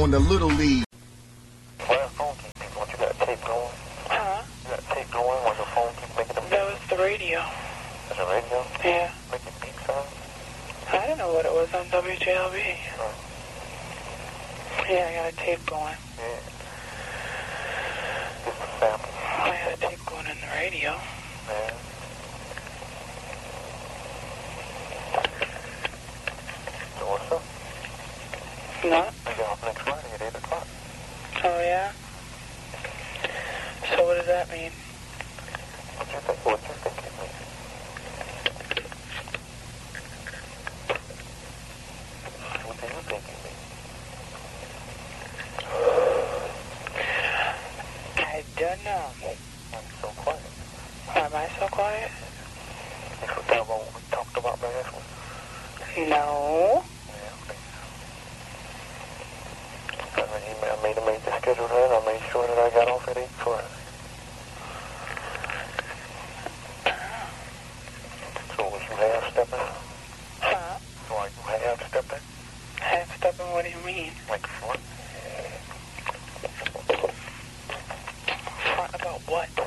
on the Little League. Why the phone keep beeping? What, you got a tape going? Huh? You got a tape going while your phone keeps making them beep? That was the radio. That's a radio? Yeah. Making beep sounds? I don't know what it was on WJLB. Oh. Yeah, I got a tape going. Yeah. Just a sample. I had a tape going in the radio. Yeah. So what's up? No? I get off next Friday at 8 o'clock. Oh, yeah? So what does that mean? What you think? What you think it means? What do you think it means? I don't know. I'm so quiet. Am I so quiet? You forgot about what we talked about last week? No. Yeah, okay. I made the schedule then. I made sure that I got off at 8 Friday. So was you half-stepping? Huh? So are you half-stepping? Half-stepping, what do you mean? Like front? Front about what?